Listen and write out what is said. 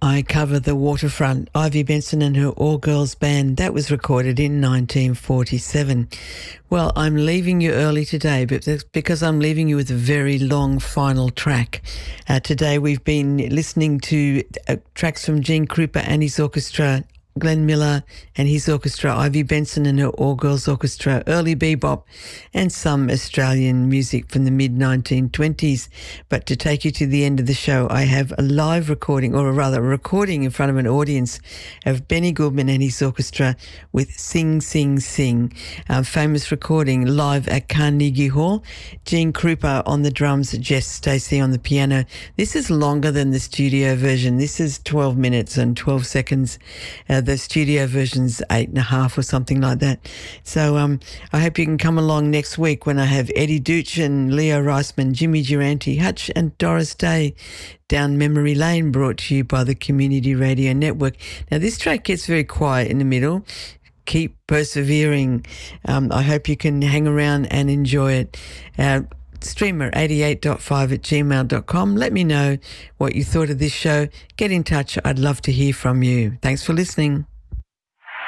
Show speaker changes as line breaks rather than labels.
I cover The Waterfront, Ivy Benson and her all-girls band. That was recorded in 1947. Well, I'm leaving you early today, but that's because I'm leaving you with a very long final track. Today we've been listening to tracks from Gene Krupa and his orchestra, Glenn Miller and his orchestra, Ivy Benson and her all-girls orchestra, early bebop, and some Australian music from the mid-1920s. But to take you to the end of the show, I have a live recording, or rather a recording in front of an audience of Benny Goodman and his orchestra with Sing, Sing, Sing, a famous recording live at Carnegie Hall. Gene Krupa on the drums, Jess Stacey on the piano. This is longer than the studio version. This is 12 minutes and 12 seconds. The studio version's 8.5 or something like that. So I hope you can come along next week when I have Eddie Dooch and Leo Reisman, Jimmy Durante, Hutch and Doris Day down memory lane, brought to you by the Community Radio Network. Now this track gets very quiet in the middle. Keep persevering. I hope you can hang around and enjoy it. Streamer88.5@gmail.com. Let me know what you thought of this show. Get in touch. I'd love to hear from you. Thanks for listening.